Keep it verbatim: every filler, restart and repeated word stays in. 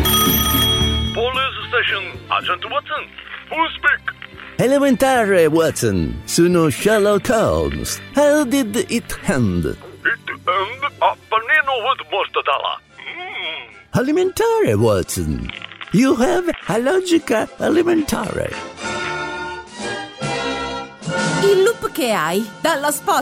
Police station, Agent Watson. Who speak? Elementare, Watson. Sono Sherlock Holmes. How did it end? It end a panino with mortadella. Mm. Alimentare, Watson. You have a logica alimentare. Il loop che hai, dalla spot